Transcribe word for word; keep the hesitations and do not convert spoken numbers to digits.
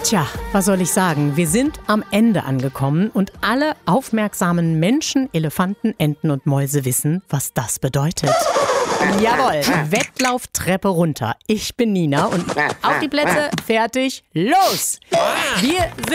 Tja, was soll ich sagen? Wir sind am Ende angekommen und alle aufmerksamen Menschen, Elefanten, Enten und Mäuse wissen, was das bedeutet. Jawohl, Wettlauftreppe runter. Ich bin Nina und auf die Plätze, fertig, los! Wir sind